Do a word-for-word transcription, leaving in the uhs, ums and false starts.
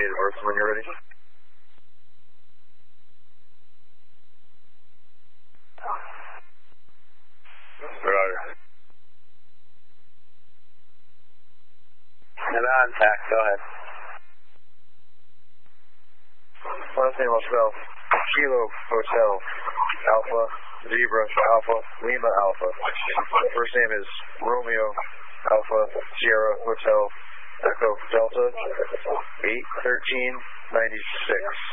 date of birth when you're ready. Roger. And on tax, go ahead. Last name myself. Kilo Hotel Alpha Zebra Alpha Lima Alpha. First name is Romeo Alpha Sierra Hotel Echo Delta eight thirteen ninety six.